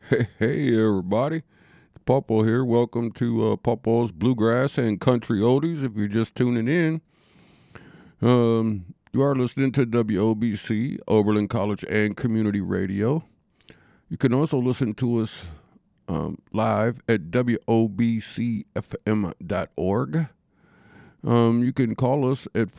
Hey, everybody. Popo here. Welcome to Popo's Bluegrass and Country Oldies. If you're just tuning in, you are listening to WOBC, Oberlin College and Community Radio. You can also listen to us live at WOBCFM.org. You can call us at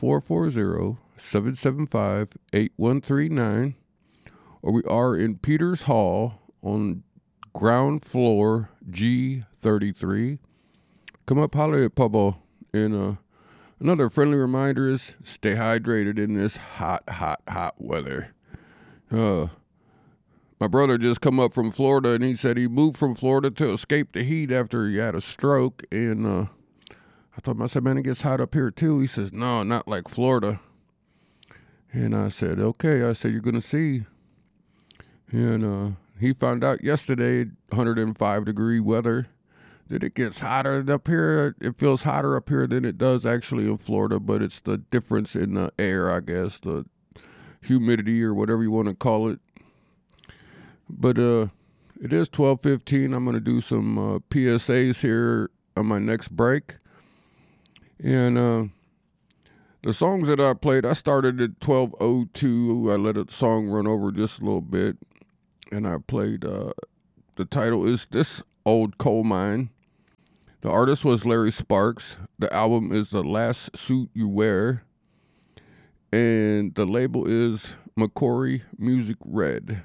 440-775-8139, or we are in Peters Hall on ground floor G33. Come up, holler at Pubbo. And another friendly reminder is stay hydrated in this hot weather. My brother just come up from Florida, and he said he moved from Florida to escape the heat after he had a stroke. And I told him, I said, man, it gets hot up here too. He says, no, not like Florida. And I said, okay. I said, you're going to see. And he found out yesterday, 105-degree weather, that it gets hotter up here. It feels hotter up here than it does actually in Florida, but it's the difference in the air, I guess, the humidity or whatever you want to call it. But it is 12:15. I'm going to do some PSAs here on my next break. And the songs that I played, I started at 12:02. I let the song run over just a little bit. And I played, the title is This Old Coal Mine. The artist was Larry Sparks. The album is The Last Suit You Wear. And the label is McCory Music Red.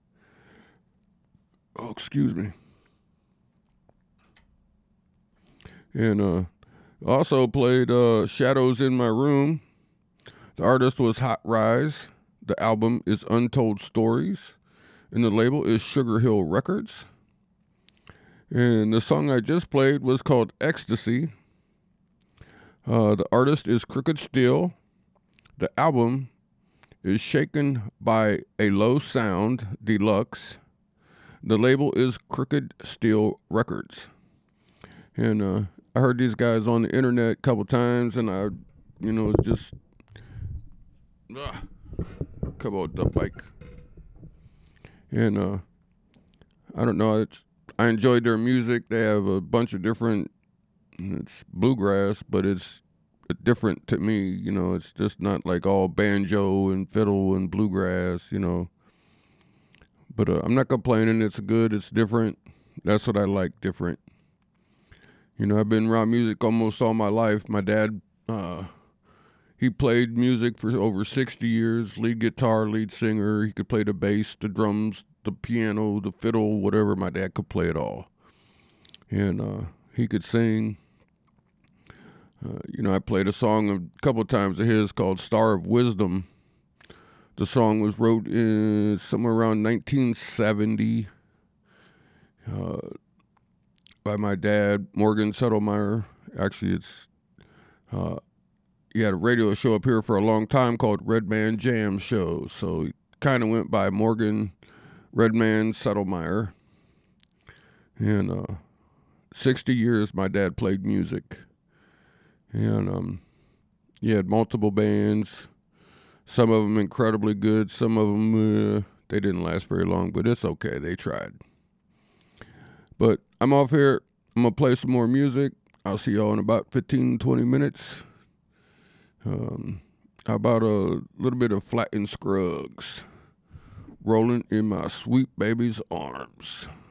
Oh, excuse me. And also played Shadows in My Room. The artist was Hot Rise. The album is Untold Stories. And the label is Sugar Hill Records. And the song I just played was called Ecstasy. The artist is Crooked Steel. The album is Shaken by a Low Sound Deluxe. The label is Crooked Steel Records. And I heard these guys on the internet a couple times, and it's just... come on, the bike. And I don't know, I enjoyed their music. They have a bunch of different, it's bluegrass, but it's different to me. It's just not like all banjo and fiddle and bluegrass, But I'm not complaining. It's good. It's different. That's what I like, different. I've been around music almost all my life. My dad, he played music for over 60 years, lead guitar, lead singer. He could play the bass, the drums, the piano, the fiddle, whatever. My dad could play it all. And he could sing. I played a song a couple of times of his called Star of Wisdom. The song was wrote in somewhere around 1970 by my dad, Morgan Settlemeyer. Actually, he had a radio show up here for a long time called Redman Jam Show. So he kind of went by Morgan Redman Settlemeyer. And 60 years my dad played music. And he had multiple bands. Some of them incredibly good. Some of them, they didn't last very long, but it's okay. They tried. But I'm off here. I'm going to play some more music. I'll see y'all in about 15, 20 minutes. How about a little bit of Flatt and Scruggs? Rolling in my sweet baby's arms.